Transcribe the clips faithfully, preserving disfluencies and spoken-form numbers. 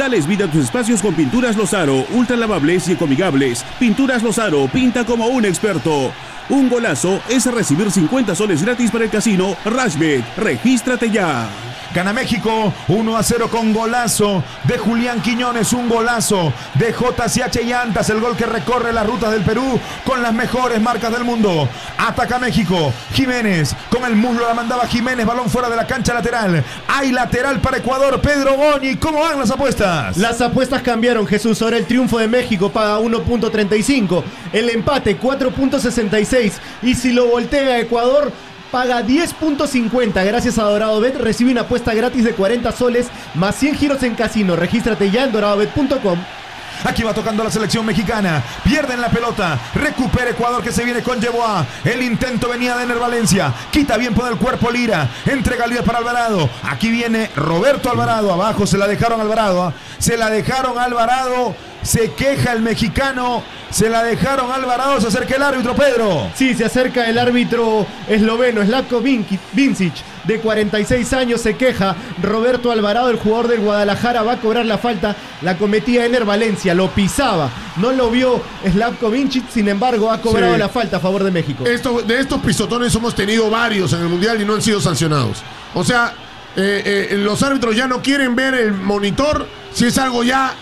Dales vida a tus espacios con Pinturas Lozaro, ultra lavables y ecoamigables. Pinturas Lozaro, pinta como un experto. Un golazo es recibir cincuenta soles gratis para el casino Rashbet. Regístrate ya. Gana México uno a cero con golazo de Julián Quiñones, un golazo de J C H Llantas, el gol que recorre las rutas del Perú con las mejores marcas del mundo. Ataca México, Jiménez, con el muslo la mandaba Jiménez, balón fuera de la cancha lateral. Hay lateral para Ecuador, Pedro Goñi. ¿Cómo van las apuestas? Las apuestas cambiaron, Jesús. Ahora el triunfo de México paga uno punto treinta y cinco, el empate cuatro punto sesenta y seis y si lo voltea Ecuador paga diez punto cincuenta. Gracias a Dorado Bet recibe una apuesta gratis de cuarenta soles más cien giros en casino. Regístrate ya en dorado bet punto com. Aquí va tocando la selección mexicana. Pierden la pelota. Recupera Ecuador que se viene con Yeboah. El intento venía de Ener Valencia. Quita bien por el cuerpo Lira. Entrega Lira para Alvarado. Aquí viene Roberto Alvarado. Abajo se la dejaron a Alvarado. Se la dejaron a Alvarado. Se queja el mexicano. Se la dejaron a Alvarado. Se acerca el árbitro, Pedro. Sí, se acerca el árbitro esloveno, Slavko Vincic, de cuarenta y seis años. Se queja Roberto Alvarado, el jugador del Guadalajara. Va a cobrar la falta. La cometía Ener Valencia. Lo pisaba. No lo vio Slavko Vincic. Sin embargo, ha cobrado sí. la falta a favor de México. Esto, de estos pisotones hemos tenido varios en el Mundial y no han sido sancionados. O sea, eh, eh, los árbitros ya no quieren ver el monitor si es algo ya...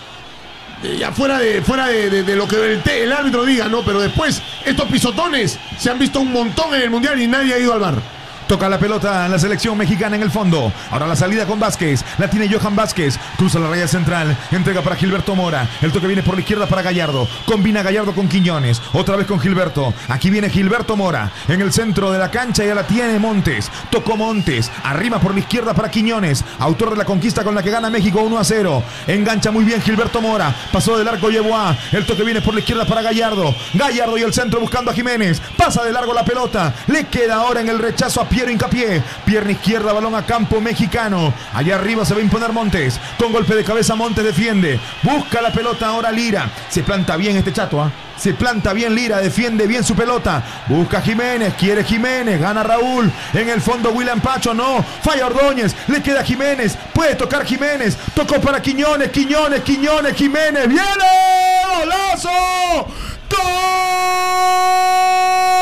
ya fuera de fuera de, de, de lo que el, el árbitro diga, ¿no? Pero después, estos pisotones se han visto un montón en el Mundial y nadie ha ido al bar. Toca la pelota en la selección mexicana en el fondo. Ahora la salida con Vázquez. La tiene Johan Vázquez. Cruza la raya central. Entrega para Gilberto Mora. El toque viene por la izquierda para Gallardo. Combina Gallardo con Quiñones. Otra vez con Gilberto. Aquí viene Gilberto Mora. En el centro de la cancha ya la tiene Montes. Tocó Montes. Arriba por la izquierda para Quiñones. Autor de la conquista con la que gana México uno a cero. Engancha muy bien Gilberto Mora. Pasó del arco Yeboah. El toque viene por la izquierda para Gallardo. Gallardo y el centro buscando a Jiménez. Pasa de largo la pelota. Le queda ahora en el rechazo a Piero Hincapié. Pierna izquierda, balón a campo mexicano. Allá arriba se va a imponer Montes. Con golpe de cabeza Montes defiende. Busca la pelota ahora Lira. Se planta bien este chato, ¿ah? ¿eh? Se planta bien Lira, defiende bien su pelota. Busca Jiménez, quiere Jiménez. Gana Raúl. En el fondo William Pacho, no. Falla Ordóñez. Le queda Jiménez. Puede tocar Jiménez. Tocó para Quiñones, Quiñones, Quiñones, Jiménez. ¡Viene! ¡Golazo! ¡Gol!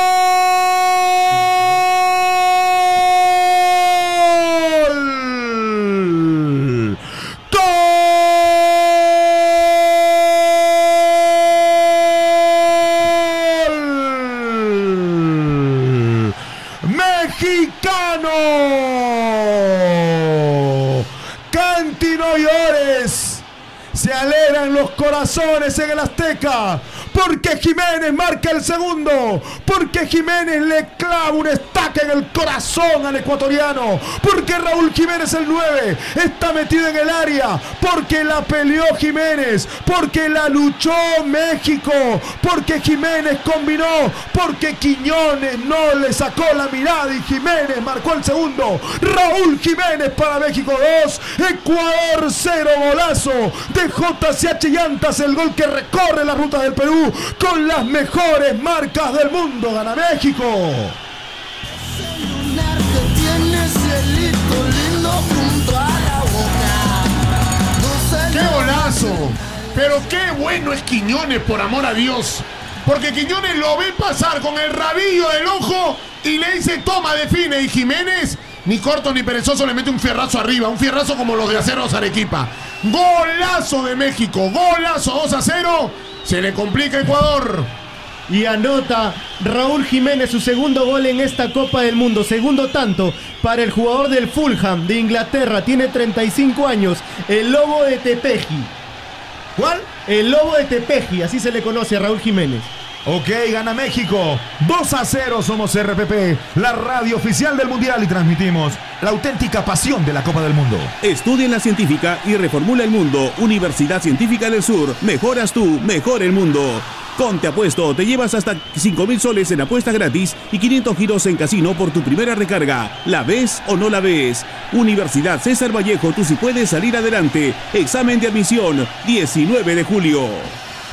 ¡Mexicano! Canti no llores. Se alegran los corazones en el Azteca. Porque Jiménez marca el segundo. Porque Jiménez le clava un estaca en el corazón al ecuatoriano. Porque Raúl Jiménez, el nueve, está metido en el área. Porque la peleó Jiménez. Porque la luchó México. Porque Jiménez combinó. Porque Quiñones no le sacó la mirada y Jiménez marcó el segundo. Raúl Jiménez para México dos. Ecuador cero. Golazo de J C H Llantas. El gol que recorre las rutas del Perú con las mejores marcas del mundo. Gana México. ¡Qué golazo! Pero qué bueno es Quiñones, por amor a Dios. Porque Quiñones lo ve pasar con el rabillo del ojo y le dice toma, define. Y Jiménez, ni corto ni perezoso, le mete un fierrazo arriba. Un fierrazo como los de Aceros Arequipa. Golazo de México. Golazo dos a cero. Se le complica a Ecuador. Y anota Raúl Jiménez su segundo gol en esta Copa del Mundo. Segundo tanto para el jugador del Fulham de Inglaterra. Tiene treinta y cinco años. El Lobo de Tepeji. ¿Cuál? El Lobo de Tepeji. Así se le conoce a Raúl Jiménez. Ok, gana México. dos a cero. Somos R P P, la radio oficial del Mundial, y transmitimos la auténtica pasión de la Copa del Mundo. Estudia en la científica y reformula el mundo. Universidad Científica del Sur. Mejoras tú, mejor el mundo. Con Te Apuesto te llevas hasta cinco mil soles en apuestas gratis y quinientos giros en casino por tu primera recarga. ¿La ves o no la ves? Universidad César Vallejo, tú sí puedes salir adelante. Examen de admisión, diecinueve de julio.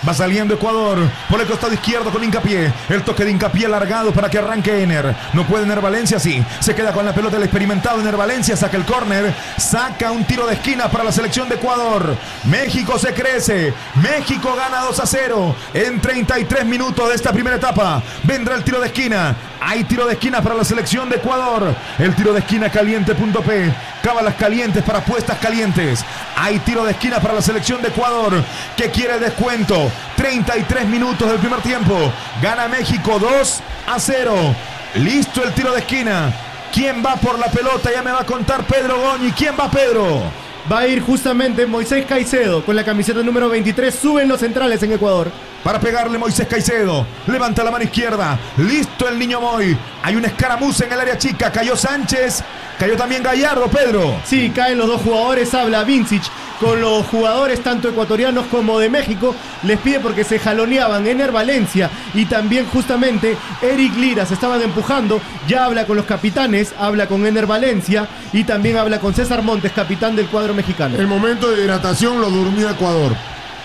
Va saliendo Ecuador por el costado izquierdo con Hincapié. El toque de Hincapié alargado para que arranque Ener. No puede Ener Valencia, sí. Se queda con la pelota el experimentado Ener Valencia. Saca el córner. Saca un tiro de esquina para la selección de Ecuador. México se crece. México gana dos a cero. En treinta y tres minutos de esta primera etapa vendrá el tiro de esquina. Hay tiro de esquina para la selección de Ecuador. El tiro de esquina caliente punto pe. Cábalas calientes para apuestas calientes. Hay tiro de esquina para la selección de Ecuador, que quiere el descuento. treinta y tres minutos del primer tiempo. Gana México dos a cero. Listo el tiro de esquina. ¿Quién va por la pelota? Ya me va a contar Pedro Goñi. ¿Quién va, Pedro? Va a ir justamente Moisés Caicedo con la camiseta número veintitrés. Suben los centrales en Ecuador. Para pegarle Moisés Caicedo. Levanta la mano izquierda. Listo el niño Moy. Hay una escaramuza en el área chica. Cayó Sánchez. Cayó también Gallardo, Pedro. Sí, caen los dos jugadores. Habla Vincic con los jugadores tanto ecuatorianos como de México. Les pide porque se jaloneaban Ener Valencia y también justamente Eric Lira. Se estaban empujando. Ya habla con los capitanes. Habla con Ener Valencia y también habla con César Montes, capitán del cuadro mexicano. El momento de hidratación lo durmió Ecuador.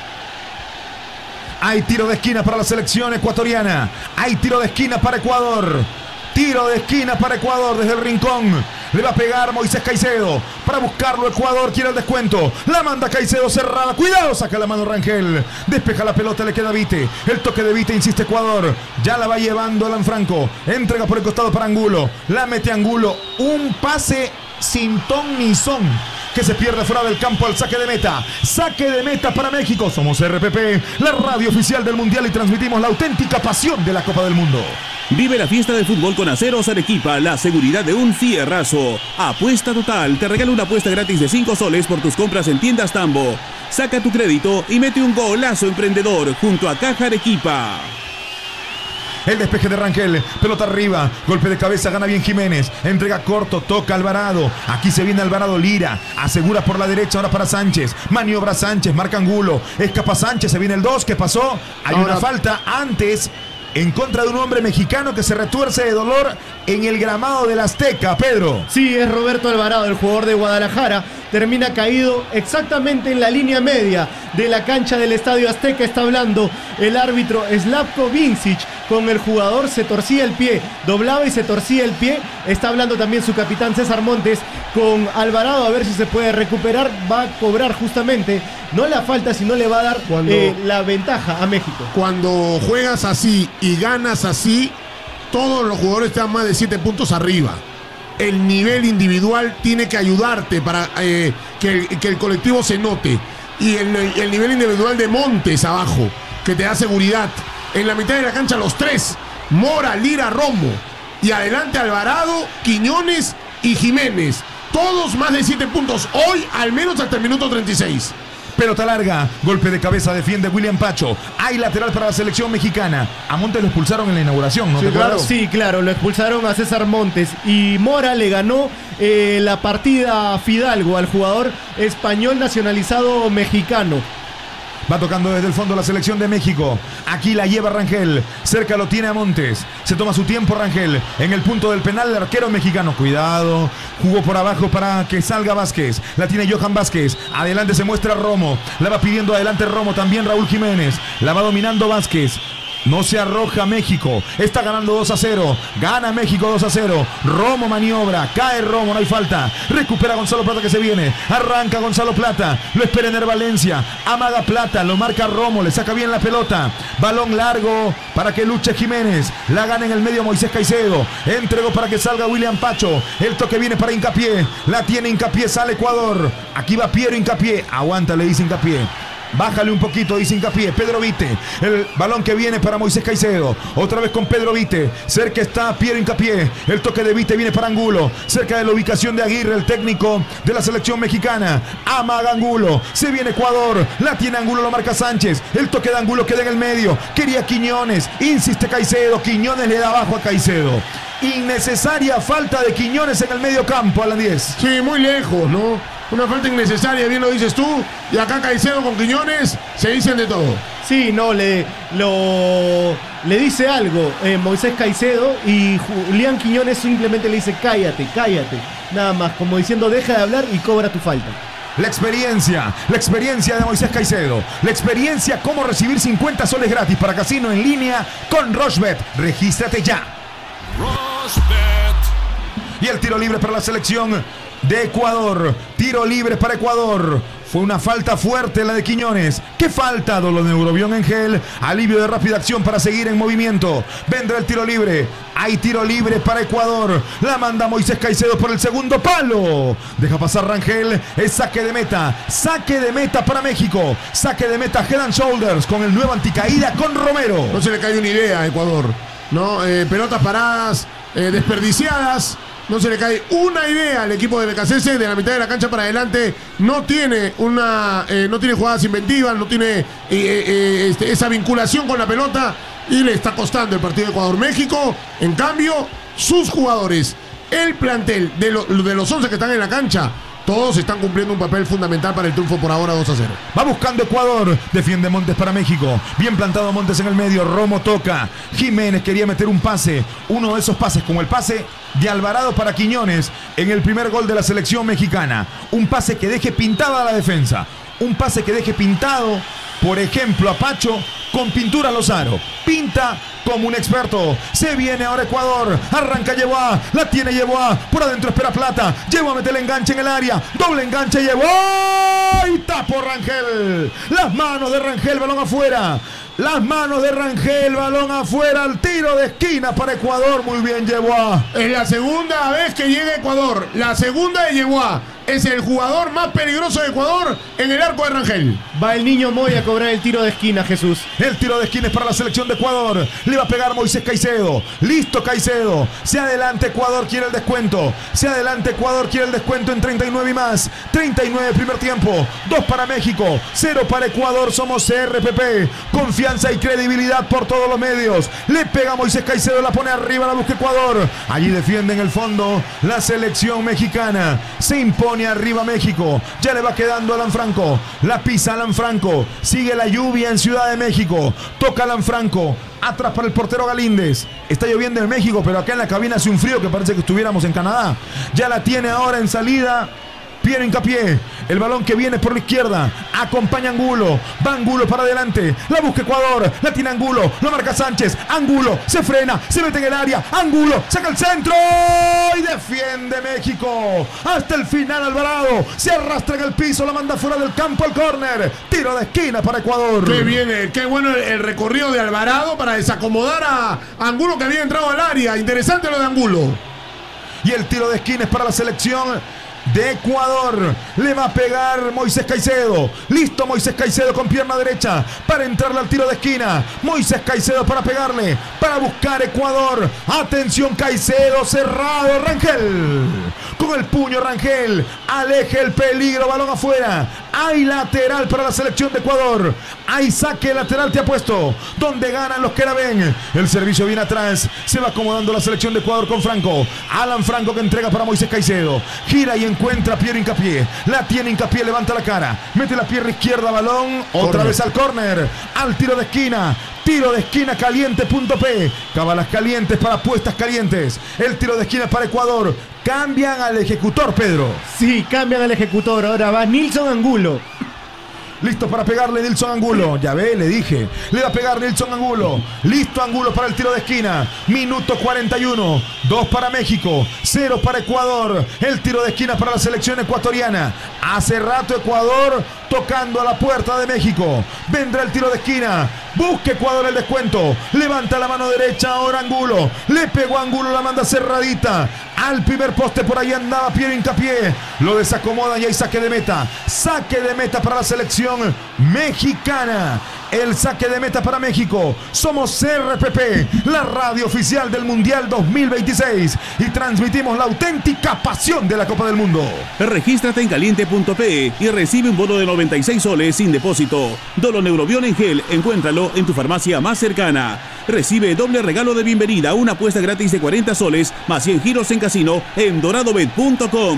Hay tiro de esquina para la selección ecuatoriana. Hay tiro de esquina para Ecuador. Tiro de esquina para Ecuador desde el rincón. Le va a pegar Moisés Caicedo. Para buscarlo Ecuador quiere el descuento. La manda Caicedo cerrada. Cuidado, saca la mano Rangel. Despeja la pelota, le queda Vite. El toque de Vite, insiste Ecuador. Ya la va llevando Alan Franco. Entrega por el costado para Angulo. La mete Angulo. Un pase sin ton ni son, que se pierde fuera del campo al saque de meta. Saque de meta para México. Somos R P P, la radio oficial del Mundial, y transmitimos la auténtica pasión de la Copa del Mundo. Vive la fiesta del fútbol con Aceros Arequipa, la seguridad de un fierrazo. Apuesta Total, te regala una apuesta gratis de cinco soles por tus compras en tiendas Tambo. Saca tu crédito y mete un golazo emprendedor junto a Caja Arequipa. El despeje de Rangel, pelota arriba, golpe de cabeza, gana bien Jiménez, entrega corto, toca Alvarado, aquí se viene Alvarado, Lira, asegura por la derecha ahora para Sánchez, maniobra Sánchez, marca Angulo, escapa Sánchez, se viene el dos, ¿qué pasó? Hay ahora una falta antes en contra de un hombre mexicano que se retuerce de dolor en el gramado del Azteca, Pedro. Sí, es Roberto Alvarado, el jugador de Guadalajara. Termina caído exactamente en la línea media de la cancha del Estadio Azteca. Está hablando el árbitro Slavko Vincic con el jugador. Se torcía el pie, doblaba y se torcía el pie. Está hablando también su capitán César Montes con Alvarado, a ver si se puede recuperar. Va a cobrar justamente, no la falta, sino le va a dar cuando, eh, la ventaja a México. Cuando juegas así y ganas así, todos los jugadores están más de siete puntos arriba. El nivel individual tiene que ayudarte para eh, que, el, que el colectivo se note. Y el, el nivel individual de Montes abajo, que te da seguridad. En la mitad de la cancha los tres, Mora, Lira, Romo. Y adelante Alvarado, Quiñones y Jiménez. Todos más de siete puntos. Hoy al menos hasta el minuto treinta y seis. Pelota larga, golpe de cabeza, defiende William Pacho. Hay lateral para la selección mexicana. A Montes lo expulsaron en la inauguración, ¿no? Sí, claro, sí, claro, lo expulsaron a César Montes. Y Mora le ganó eh, la partida a Fidalgo, al jugador español nacionalizado mexicano. Va tocando desde el fondo la selección de México. Aquí la lleva Rangel. Cerca lo tiene a Montes. Se toma su tiempo Rangel. En el punto del penal el arquero mexicano. Cuidado. Jugó por abajo para que salga Vázquez. La tiene Johan Vázquez. Adelante se muestra Romo. La va pidiendo adelante Romo. También Raúl Jiménez. La va dominando Vázquez. No se arroja México. Está ganando dos a cero. Gana México dos a cero. Romo maniobra. Cae Romo. No hay falta. Recupera Gonzalo Plata que se viene. Arranca Gonzalo Plata. Lo espera Ener Valencia. Amaga Plata. Lo marca Romo. Le saca bien la pelota. Balón largo para que luche Jiménez. La gana en el medio Moisés Caicedo. Entregó para que salga William Pacho. El toque viene para Hincapié. La tiene Hincapié. Sale Ecuador. Aquí va Piero Hincapié. Aguanta, le dice Hincapié. Bájale un poquito, dice Hincapié. Pedro Vite. El balón que viene para Moisés Caicedo. Otra vez con Pedro Vite. Cerca está Piero Hincapié. El toque de Vite viene para Angulo. Cerca de la ubicación de Aguirre, el técnico de la selección mexicana. Amaga Angulo. Se viene Ecuador. La tiene Angulo, lo marca Sánchez. El toque de Angulo queda en el medio. Quería Quiñones. Insiste Caicedo. Quiñones le da abajo a Caicedo. Innecesaria falta de Quiñones en el medio campo, a las diez. Sí, muy lejos, ¿no? Una falta innecesaria, bien lo dices tú. Y acá Caicedo con Quiñones se dicen de todo. Sí, no, le, lo, le dice algo eh, Moisés Caicedo y Julián Quiñones simplemente le dice cállate, cállate. Nada más, como diciendo deja de hablar y cobra tu falta. La experiencia, la experiencia de Moisés Caicedo. La experiencia cómo recibir cincuenta soles gratis para casino en línea con Rochebet. Regístrate ya. Rochebet. Y el tiro libre para la selección de Ecuador. Tiro libre para Ecuador. Fue una falta fuerte la de Quiñones. ¿Qué falta? Doloneurobión en gel. Alivio de rápida acción para seguir en movimiento. Vendrá el tiro libre. Hay tiro libre para Ecuador. La manda Moisés Caicedo por el segundo palo. Deja pasar Rangel. Es saque de meta. Saque de meta para México. Saque de meta Head and Shoulders con el nuevo anticaída con Romero. No se le cae una idea a Ecuador. ¿No? Eh, pelotas paradas, eh, desperdiciadas. No se le cae una idea al equipo de B K C S. De la mitad de la cancha para adelante no tiene una eh, no tiene jugadas inventivas, no tiene eh, eh, este, esa vinculación con la pelota y le está costando el partido de Ecuador-México. En cambio, sus jugadores, el plantel de, lo, de los once que están en la cancha, todos están cumpliendo un papel fundamental para el triunfo por ahora dos a cero. Va buscando Ecuador. Defiende Montes para México. Bien plantado Montes en el medio. Romo toca. Jiménez quería meter un pase. Uno de esos pases como el pase de Alvarado para Quiñones en el primer gol de la selección mexicana. Un pase que deje pintada a la defensa. Un pase que deje pintado, por ejemplo, a Pacho con pintura Lozaro. Pinta como un experto. Se viene ahora Ecuador. Arranca Yeboah. La tiene Yeboah. Por adentro espera Plata. Yeboah mete el enganche en el área. Doble enganche Yeboah. Y tapo Rangel. Las manos de Rangel. Balón afuera. Las manos de Rangel. Balón afuera. El tiro de esquina para Ecuador. Muy bien Yeboah. Es la segunda vez que llega Ecuador. La segunda de Yeboah. Es el jugador más peligroso de Ecuador en el arco de Rangel. Va el niño Moy a cobrar el tiro de esquina, Jesús. El tiro de esquina es para la selección de Ecuador. Le va a pegar Moisés Caicedo. Listo Caicedo. Se adelante Ecuador, quiere el descuento. Se adelante Ecuador, quiere el descuento en treinta y nueve y más. treinta y nueve primer tiempo. dos para México. cero para Ecuador. Somos C R P P. Confianza y credibilidad por todos los medios. Le pega Moisés Caicedo. La pone arriba. La busca Ecuador. Allí defiende en el fondo la selección mexicana. Se impone arriba México. Ya le va quedando Alan Franco. La pisa Alan Franco. Sigue la lluvia en Ciudad de México. Toca Alan Franco. Atrás para el portero Galíndez. Está lloviendo en México, pero acá en la cabina hace un frío que parece que estuviéramos en Canadá. Ya la tiene ahora en salida Piero Hincapié. El balón que viene por la izquierda. Acompaña Angulo. Va Angulo para adelante. La busca Ecuador. La tiene Angulo. Lo marca Sánchez. Angulo se frena. Se mete en el área. Angulo saca el centro. Y defiende México. Hasta el final Alvarado. Se arrastra en el piso. La manda fuera del campo al córner. Tiro de esquina para Ecuador. Qué bien, qué bueno el, el recorrido de Alvarado para desacomodar a Angulo que había entrado al área. Interesante lo de Angulo. Y el tiro de esquina es para la selección de Ecuador. Le va a pegar Moisés Caicedo. Listo Moisés Caicedo con pierna derecha para entrarle al tiro de esquina. Moisés Caicedo para pegarle, para buscar Ecuador. Atención Caicedo, cerrado Rangel. Con el puño Rangel. Aleje el peligro, balón afuera. Hay lateral para la selección de Ecuador. Hay saque lateral, te apuesto. Donde ganan los que la ven. El servicio viene atrás. Se va acomodando la selección de Ecuador con Franco. Alan Franco que entrega para Moisés Caicedo. Gira y encuentra a Piero Hincapié. La tiene Hincapié, levanta la cara. Mete la pierna izquierda, balón. Otra corner. Vez al córner. Al tiro de esquina. Tiro de esquina caliente.p. Cabalas calientes para apuestas calientes. El tiro de esquina para Ecuador. Cambian al ejecutor, Pedro. Sí, cambian al ejecutor. Ahora va Nilson Angulo. Listo para pegarle Nilson Angulo. Ya ve, le dije. Le va a pegar Nilson Angulo. Listo Angulo para el tiro de esquina. Minuto cuarenta y uno. dos para México. cero para Ecuador. El tiro de esquina para la selección ecuatoriana. Hace rato Ecuador tocando a la puerta de México. Vendrá el tiro de esquina. Busca Ecuador el descuento. Levanta la mano derecha ahora Angulo. Le pegó a Angulo, la manda cerradita. Al primer poste por ahí andaba Piero Hincapié. Lo desacomoda y hay saque de meta. Saque de meta para la selección mexicana. El saque de meta para México. Somos C R P P, la radio oficial del Mundial dos mil veintiséis. Y transmitimos la auténtica pasión de la Copa del Mundo. Regístrate en caliente.pe y recibe un bono de noventa y seis soles sin depósito. Doloneurobión en gel, encuéntralo en tu farmacia más cercana. Recibe doble regalo de bienvenida, una apuesta gratis de cuarenta soles, más cien giros en casino en doradobet punto com.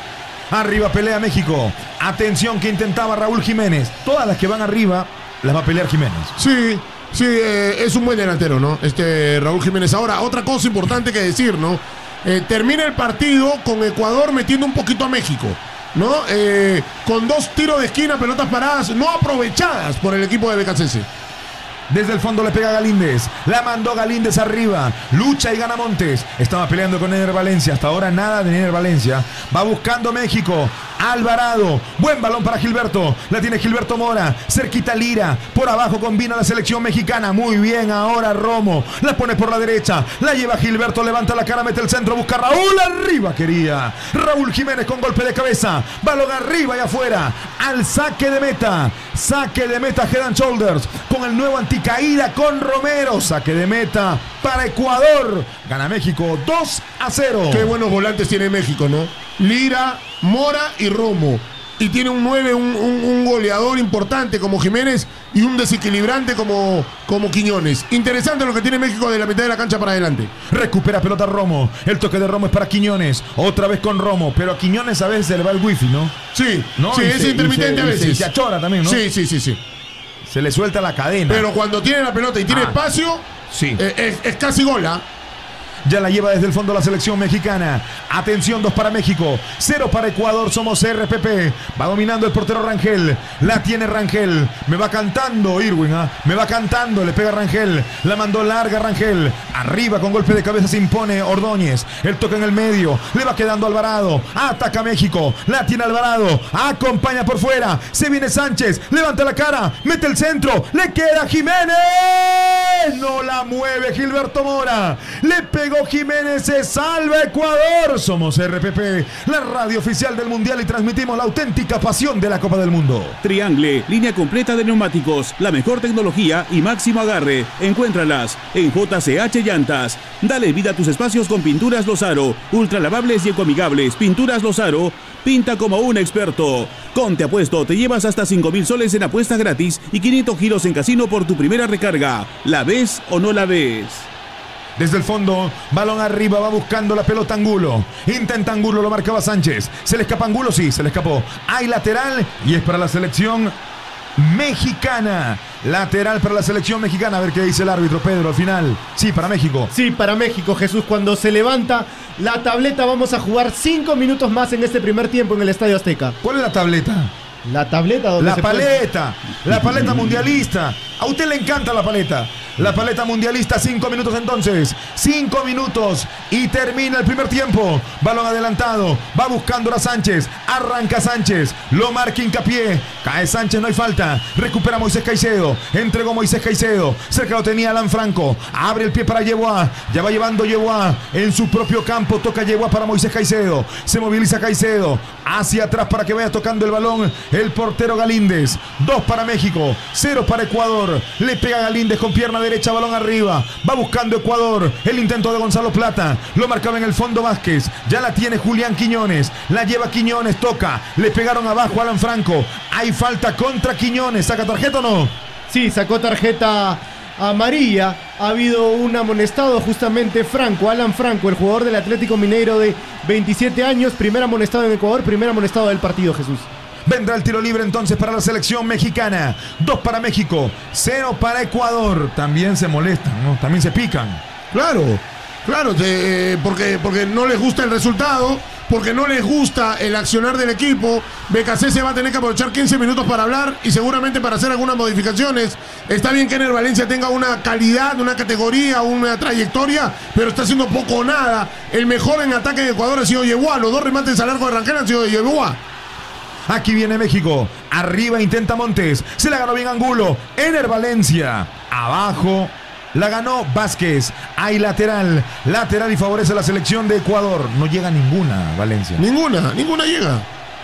Arriba pelea México. Atención que intentaba Raúl Jiménez. Todas las que van arriba las va a pelear Jiménez. Sí, sí, eh, es un buen delantero, ¿no? Este Raúl Jiménez. Ahora, otra cosa importante que decir, ¿no? Eh, termina el partido con Ecuador metiendo un poquito a México. ¿no? Eh, con dos tiros de esquina, pelotas paradas, no aprovechadas por el equipo de B K C S. Desde el fondo le pega Galíndez. La mandó Galíndez arriba. Lucha y gana Montes. Estaba peleando con Ener Valencia. Hasta ahora nada de Ener Valencia. Va buscando México. Alvarado. Buen balón para Gilberto. La tiene Gilberto Mora. Cerquita Lira. Por abajo combina la selección mexicana. Muy bien ahora Romo. La pone por la derecha. La lleva Gilberto. Levanta la cara. Mete el centro. Busca Raúl. Arriba quería. Raúl Jiménez con golpe de cabeza. Balón arriba y afuera. Al saque de meta. Saque de meta Head and Shoulders. Con el nuevo anticaída con Romero. Saque de meta para Ecuador. Gana México dos a cero. Qué buenos volantes tiene México, ¿no? Lira, Mora y Romo. Y tiene un nueve, un, un, un goleador importante como Jiménez y un desequilibrante como, como Quiñones. Interesante lo que tiene México de la mitad de la cancha para adelante. Recupera pelota Romo. El toque de Romo es para Quiñones. Otra vez con Romo. Pero a Quiñones a veces se le va el wifi, ¿no? Sí, ¿No? sí, Y es se- intermitente y se- a y se- veces. y se achora también, ¿no? Sí, sí, sí, sí. Se le suelta la cadena. Pero cuando tiene la pelota y tiene Ah. espacio, Sí. eh, es, es casi gola. Ya la lleva desde el fondo la selección mexicana. Atención, dos para México, cero para Ecuador. Somos R P P. Va dominando el portero Rangel. La tiene Rangel. Me va cantando Irwin. ¿ah? Me va cantando. Le pega Rangel. La mandó larga Rangel. Arriba con golpe de cabeza se impone Ordóñez. El toque en el medio. Le va quedando Alvarado. Ataca México. La tiene Alvarado. Acompaña por fuera. Se viene Sánchez. Levanta la cara. Mete el centro. Le queda Jiménez. No la mueve Gilberto Mora. Le pegó Jiménez, se salva Ecuador. Somos R P P, la radio oficial del Mundial, y transmitimos la auténtica pasión de la Copa del Mundo. Triangle, línea completa de neumáticos, la mejor tecnología y máximo agarre. Encuéntralas en J C H Llantas. Dale vida a tus espacios con Pinturas Lozaro, ultra lavables y ecoamigables. Pinturas Lozaro, pinta como un experto. Con Te Apuesto te llevas hasta cinco mil soles en apuestas gratis y quinientos giros en casino por tu primera recarga. ¿La ves o no la ves? Desde el fondo, balón arriba, va buscando la pelota Angulo. Intenta Angulo, lo marcaba Sánchez. ¿Se le escapa Angulo? Sí, se le escapó. Hay lateral y es para la selección mexicana. Lateral para la selección mexicana. A ver qué dice el árbitro, Pedro, al final. Sí, para México. Sí, para México, Jesús, cuando se levanta la tableta vamos a jugar cinco minutos más en este primer tiempo en el Estadio Azteca. ¿Cuál es la tableta? La tableta donde La se puede- paleta, la paleta mundialista. A usted le encanta la paleta. La paleta mundialista, cinco minutos entonces. Cinco minutos y termina el primer tiempo. Balón adelantado. Va buscando a Sánchez. Arranca Sánchez. Lo marca Hincapié. Cae Sánchez, no hay falta. Recupera Moisés Caicedo. Entregó Moisés Caicedo. Cerca lo tenía Alan Franco. Abre el pie para Yeboah. Ya va llevando Yeboah en su propio campo. Toca Yeboah para Moisés Caicedo. Se moviliza Caicedo. Hacia atrás para que vaya tocando el balón el portero Galíndez. Dos para México. Cero para Ecuador. Le pega Galíndez con pierna derecha, balón arriba. Va buscando Ecuador. El intento de Gonzalo Plata. Lo marcaba en el fondo Vázquez. Ya la tiene Julián Quiñones. La lleva Quiñones. Toca. Le pegaron abajo a Alan Franco. Hay falta contra Quiñones. ¿Saca tarjeta o no? Sí, sacó tarjeta amarilla. Ha habido un amonestado justamente Franco, Alan Franco, el jugador del Atlético Mineiro de veintisiete años. Primer amonestado en Ecuador, primer amonestado del partido, Jesús. Vendrá el tiro libre entonces para la selección mexicana. Dos para México, cero para Ecuador. También se molestan, ¿no? También se pican. Claro, claro, te- eh, porque, porque no les gusta el resultado, porque no les gusta el accionar del equipo. B K C se va a tener que aprovechar quince minutos para hablar y seguramente para hacer algunas modificaciones. Está bien que Ener Valencia tenga una calidad, una categoría, una trayectoria, pero está haciendo poco o nada. El mejor en ataque de Ecuador ha sido Yeboah. Los dos remates al arco de Rangel han sido de Yeboah. Aquí viene México. Arriba intenta Montes. Se la ganó bien Angulo. Ener Valencia. Abajo. La ganó Vázquez. Hay lateral. Lateral y favorece a la selección de Ecuador. No llega ninguna, Valencia. Ninguna, ninguna llega.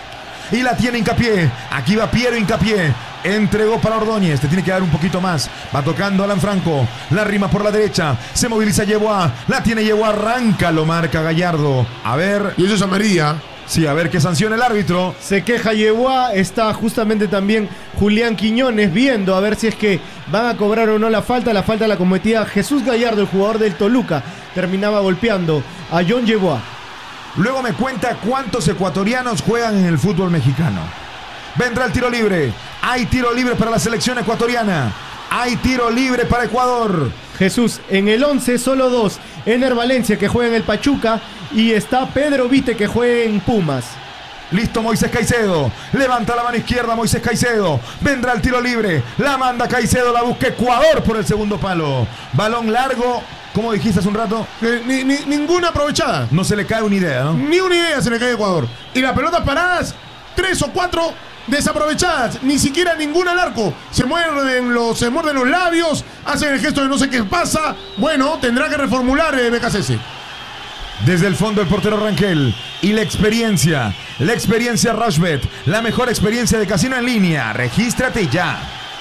Y la tiene Hincapié. Aquí va Piero Hincapié. Entregó para Ordóñez. Te tiene que dar un poquito más. Va tocando Alan Franco. La rima por la derecha. Se moviliza Yeboah. La tiene Yeboah. Arranca. Lo marca Gallardo. A ver. Y eso es amarilla. Sí, a ver qué sanciona el árbitro. Se queja Yeboah, está justamente también Julián Quiñones viendo a ver si es que van a cobrar o no la falta. La falta la cometía Jesús Gallardo, el jugador del Toluca. Terminaba golpeando a John Yeboah. Luego me cuenta cuántos ecuatorianos juegan en el fútbol mexicano. Vendrá el tiro libre. Hay tiro libre para la selección ecuatoriana. Hay tiro libre para Ecuador. Jesús, en el once solo dos. Ener Valencia, que juega en el Pachuca, y está Pedro Vite, que juega en Pumas. Listo Moisés Caicedo. Levanta la mano izquierda Moisés Caicedo. Vendrá el tiro libre. La manda Caicedo. La busca Ecuador por el segundo palo. Balón largo. ¿Cómo dijiste hace un rato? Eh, ni, ni, ninguna aprovechada. No se le cae una idea, ¿no? Ni una idea se le cae a Ecuador. Y las pelotas paradas, tres o cuatro desaprovechadas. Ni siquiera ninguna al arco. Se muerden los, se muerden los labios. Hacen el gesto de no sé qué pasa. Bueno, tendrá que reformular eh, B K C C. Desde el fondo el portero Rangel. Y la experiencia. La experiencia Rushbet. La mejor experiencia de casino en línea. Regístrate ya.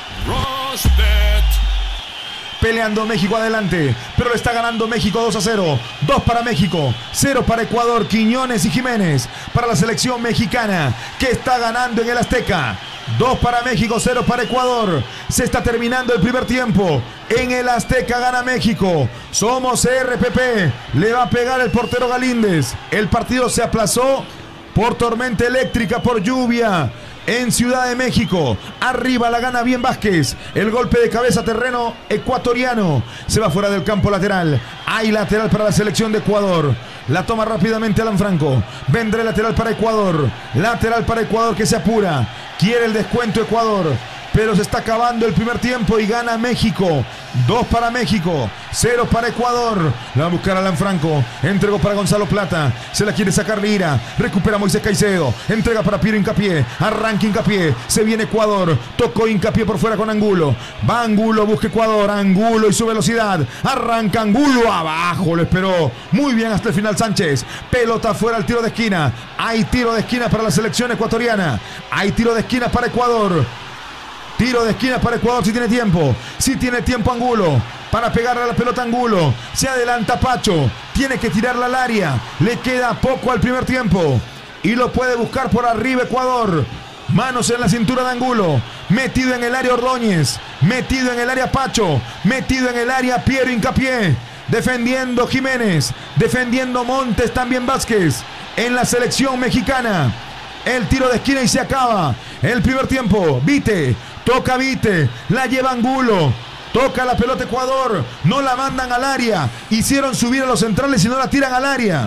Rushbet. Peleando México adelante, pero lo está ganando México dos a cero. dos para México, cero para Ecuador. Quiñones y Jiménez para la selección mexicana que está ganando en el Azteca. dos para México, cero para Ecuador. Se está terminando el primer tiempo. En el Azteca gana México. Somos R P P. Le va a pegar el portero Galíndez. El partido se aplazó por tormenta eléctrica, por lluvia. En Ciudad de México, arriba la gana bien Vázquez. El golpe de cabeza terreno ecuatoriano. Se va fuera del campo lateral. Hay lateral para la selección de Ecuador. La toma rápidamente Alan Franco. Vendrá el lateral para Ecuador. Lateral para Ecuador que se apura. Quiere el descuento Ecuador. Pero se está acabando el primer tiempo y gana México. dos para México, cero para Ecuador. La va a buscar Alan Franco. Entregó para Gonzalo Plata. Se la quiere sacar Lira. Recupera Moisés Caicedo. Entrega para Piero Hincapié. Arranca Hincapié. Se viene Ecuador. Tocó Hincapié por fuera con Angulo. Va Angulo, busca Ecuador. Angulo y su velocidad. Arranca Angulo. Abajo lo esperó. Muy bien hasta el final Sánchez. Pelota fuera al tiro de esquina. Hay tiro de esquina para la selección ecuatoriana. Hay tiro de esquina para Ecuador. Tiro de esquina para Ecuador si tiene tiempo. Si tiene tiempo Angulo. Para pegarle a la pelota Angulo. Se adelanta Pacho. Tiene que tirarla al área. Le queda poco al primer tiempo. Y lo puede buscar por arriba Ecuador. Manos en la cintura de Angulo. Metido en el área Ordóñez. Metido en el área Pacho. Metido en el área Piero Hincapié. Defendiendo Jiménez. Defendiendo Montes, también Vázquez. En la selección mexicana. El tiro de esquina y se acaba el primer tiempo. Vite. Toca Vite, la lleva Angulo. Toca la pelota Ecuador. No la mandan al área. Hicieron subir a los centrales y no la tiran al área.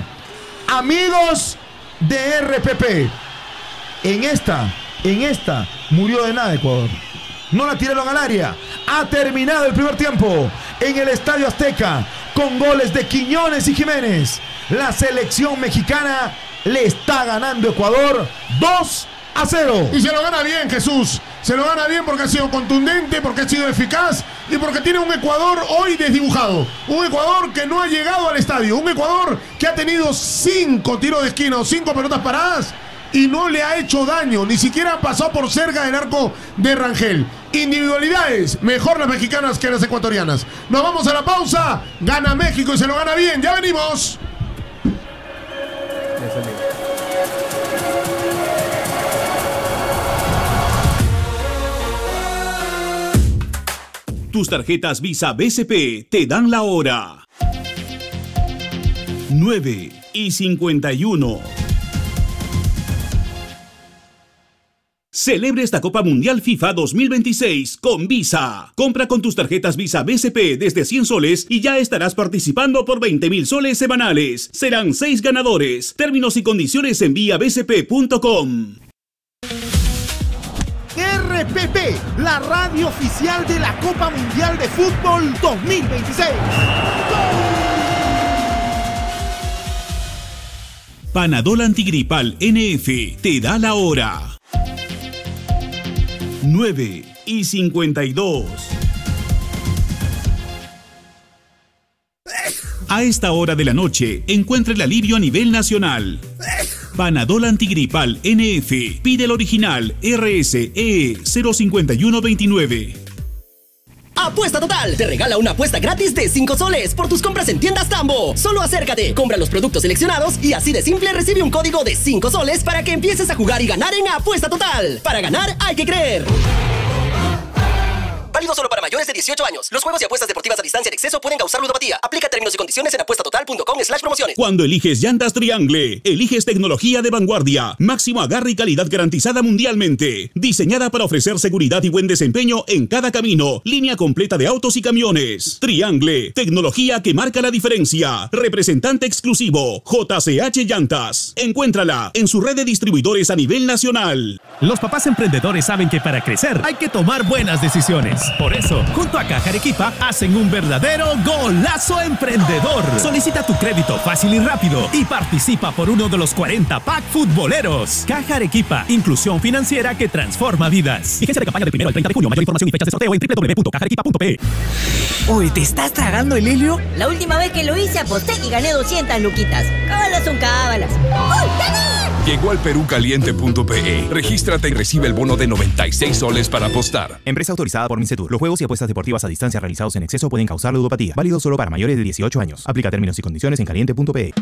Amigos de R P P. En esta, en esta, murió de nada Ecuador. No la tiraron al área. Ha terminado el primer tiempo en el Estadio Azteca con goles de Quiñones y Jiménez. La selección mexicana le está ganando Ecuador dos a cero. Y se lo gana bien, Jesús. Se lo gana bien porque ha sido contundente, porque ha sido eficaz y porque tiene un Ecuador hoy desdibujado. Un Ecuador que no ha llegado al estadio. Un Ecuador que ha tenido cinco tiros de esquina o cinco pelotas paradas y no le ha hecho daño. Ni siquiera pasó por cerca del arco de Rangel. Individualidades, mejor las mexicanas que las ecuatorianas. Nos vamos a la pausa. Gana México y se lo gana bien. Ya venimos. Tus tarjetas Visa B C P te dan la hora. nueve y cincuenta y uno. Celebre esta Copa Mundial FIFA dos mil veintiséis con Visa. Compra con tus tarjetas Visa B C P desde cien soles y ya estarás participando por veinte mil soles semanales. Serán seis ganadores. Términos y condiciones en vía b c p punto com. R P P, la radio oficial de la Copa Mundial de Fútbol dos mil veintiséis. Panadol Antigripal N F te da la hora. nueve y cincuenta y dos. A esta hora de la noche, encuentra el alivio a nivel nacional. Panadol Antigripal N F. Pide el original R S E cero cinco uno dos nueve. Apuesta Total te regala una apuesta gratis de cinco soles por tus compras en tiendas Tambo. Solo acércate, compra los productos seleccionados y así de simple recibe un código de cinco soles para que empieces a jugar y ganar en Apuesta Total. Para ganar hay que creer. Válido solo para mayores de dieciocho dieciocho años. Los juegos y apuestas deportivas a distancia en exceso pueden causar ludopatía. Aplica términos y condiciones en apuesta total punto com slash promociones. Cuando eliges llantas Triangle, eliges tecnología de vanguardia, máximo agarre y calidad garantizada mundialmente. Diseñada para ofrecer seguridad y buen desempeño en cada camino. Línea completa de autos y camiones. Triangle, tecnología que marca la diferencia. Representante exclusivo, J C H Llantas. Encuéntrala en su red de distribuidores a nivel nacional. Los papás emprendedores saben que para crecer hay que tomar buenas decisiones. Por eso, junto a Caja Arequipa, hacen un verdadero golazo emprendedor. Solicita tu crédito fácil y rápido y participa por uno de los cuarenta pack futboleros. Caja Arequipa, inclusión financiera que transforma vidas. Vigencia de campaña del primero al treinta de junio. Mayor información y fechas de sorteo en doble u doble u doble u punto caja arequipa punto pe. Oye, ¿te estás tragando el helio? La última vez que lo hice aposté y gané doscientas luquitas. Cábalas son cábalas. ¡Uy, gané! Llegó al perú caliente punto pe. Regístrate y recibe el bono de noventa y seis soles para apostar. Empresa autorizada por Micetur. Los juegos y apuestas deportivas a distancia realizados en exceso pueden causar ludopatía. Válido solo para mayores de dieciocho años. Aplica términos y condiciones en caliente punto pe.